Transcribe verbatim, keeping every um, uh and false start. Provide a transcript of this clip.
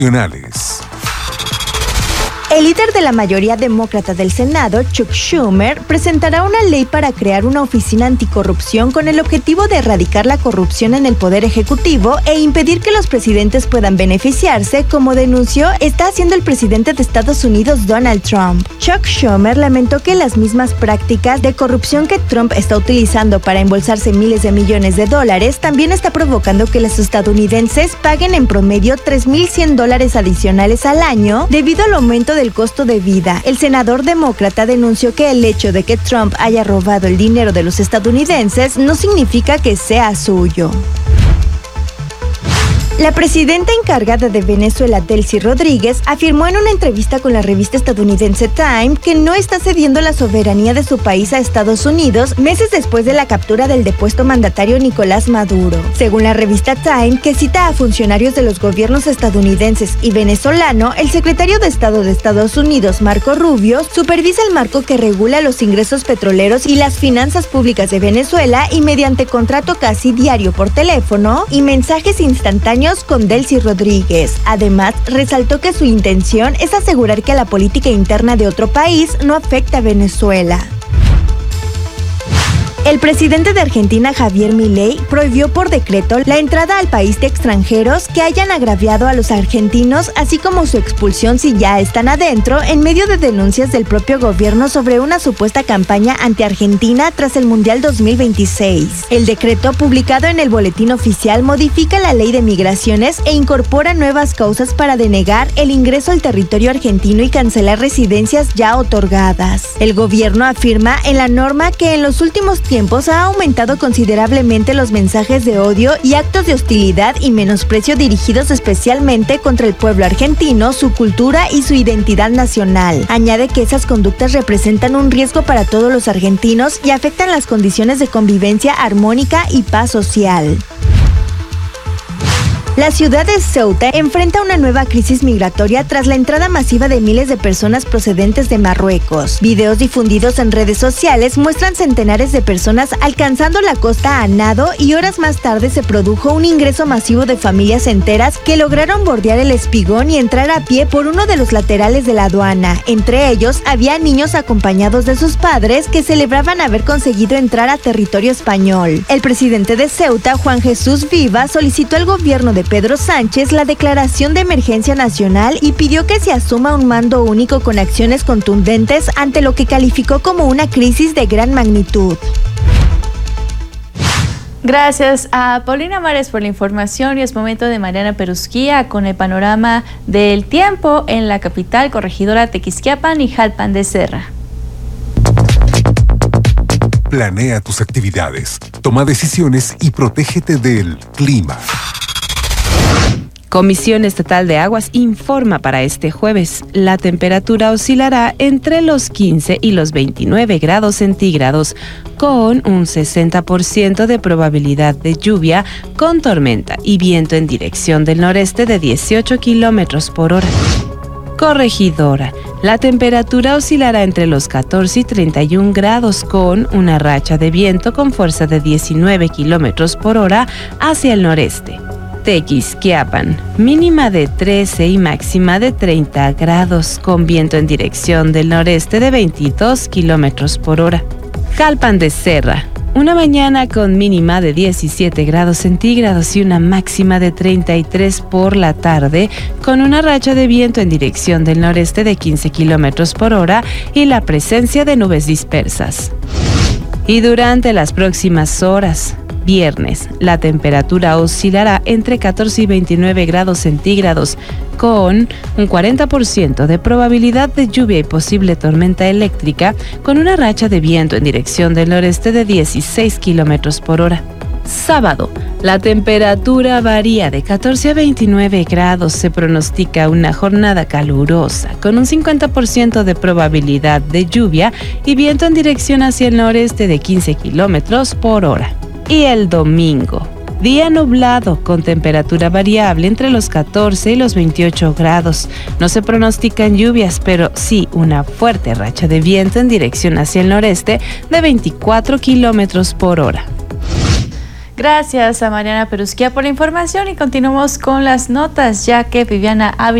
Nacionales. El líder de la mayoría demócrata del Senado, Chuck Schumer, presentará una ley para crear una oficina anticorrupción con el objetivo de erradicar la corrupción en el Poder Ejecutivo e impedir que los presidentes puedan beneficiarse, como denunció está haciendo el presidente de Estados Unidos, Donald Trump. Chuck Schumer lamentó que las mismas prácticas de corrupción que Trump está utilizando para embolsarse miles de millones de dólares también está provocando que los estadounidenses paguen en promedio tres mil cien dólares adicionales al año debido al aumento de del costo de vida. El senador demócrata denunció que el hecho de que Trump haya robado el dinero de los estadounidenses no significa que sea suyo. La presidenta encargada de Venezuela, Delcy Rodríguez, afirmó en una entrevista con la revista estadounidense Time que no está cediendo la soberanía de su país a Estados Unidos meses después de la captura del depuesto mandatario Nicolás Maduro. Según la revista Time, que cita a funcionarios de los gobiernos estadounidenses y venezolano, el secretario de Estado de Estados Unidos, Marco Rubio, supervisa el marco que regula los ingresos petroleros y las finanzas públicas de Venezuela y mediante contrato casi diario por teléfono y mensajes instantáneos con Delcy Rodríguez. Además, resaltó que su intención es asegurar que la política interna de otro país no afecte a Venezuela. El presidente de Argentina, Javier Milei, prohibió por decreto la entrada al país de extranjeros que hayan agraviado a los argentinos, así como su expulsión si ya están adentro, en medio de denuncias del propio gobierno sobre una supuesta campaña anti-Argentina tras el Mundial dos mil veintiséis. El decreto, publicado en el Boletín Oficial, modifica la ley de migraciones e incorpora nuevas causas para denegar el ingreso al territorio argentino y cancelar residencias ya otorgadas. El gobierno afirma en la norma que en los últimos tiempos ha aumentado considerablemente los mensajes de odio y actos de hostilidad y menosprecio dirigidos especialmente contra el pueblo argentino, su cultura y su identidad nacional. Añade que esas conductas representan un riesgo para todos los argentinos y afectan las condiciones de convivencia armónica y paz social. La ciudad de Ceuta enfrenta una nueva crisis migratoria tras la entrada masiva de miles de personas procedentes de Marruecos. Videos difundidos en redes sociales muestran centenares de personas alcanzando la costa a nado y horas más tarde se produjo un ingreso masivo de familias enteras que lograron bordear el espigón y entrar a pie por uno de los laterales de la aduana. Entre ellos había niños acompañados de sus padres que celebraban haber conseguido entrar a territorio español. El presidente de Ceuta, Juan Jesús Viva, solicitó al gobierno de Pedro Sánchez la declaración de emergencia nacional y pidió que se asuma un mando único con acciones contundentes ante lo que calificó como una crisis de gran magnitud. Gracias a Paulina Mares por la información y es momento de Mariana Perusquía con el panorama del tiempo en la capital, corregidora Tequisquiapan y Jalpan de Serra. Planea tus actividades, toma decisiones y protégete del clima. Comisión Estatal de Aguas informa para este jueves. La temperatura oscilará entre los quince y los veintinueve grados centígrados, con un sesenta por ciento de probabilidad de lluvia, con tormenta y viento en dirección del noreste de dieciocho kilómetros por hora. Corregidora. La temperatura oscilará entre los catorce y treinta y un grados, con una racha de viento con fuerza de diecinueve kilómetros por hora hacia el noreste. Tequisquiapan, mínima de trece y máxima de treinta grados, con viento en dirección del noreste de veintidós kilómetros por hora. Jalpan de Serra, una mañana con mínima de diecisiete grados centígrados y una máxima de treinta y tres por la tarde, con una racha de viento en dirección del noreste de quince kilómetros por hora y la presencia de nubes dispersas. Y durante las próximas horas, viernes, la temperatura oscilará entre catorce y veintinueve grados centígrados, con un cuarenta por ciento de probabilidad de lluvia y posible tormenta eléctrica, con una racha de viento en dirección del noreste de dieciséis kilómetros por hora. Sábado, la temperatura varía de catorce a veintinueve grados. Se pronostica una jornada calurosa, con un cincuenta por ciento de probabilidad de lluvia y viento en dirección hacia el noreste de quince kilómetros por hora. Y el domingo, día nublado con temperatura variable entre los catorce y los veintiocho grados. No se pronostican lluvias, pero sí una fuerte racha de viento en dirección hacia el noreste de veinticuatro kilómetros por hora. Gracias a Mariana Perusquía por la información y continuamos con las notas, ya que Viviana Ávila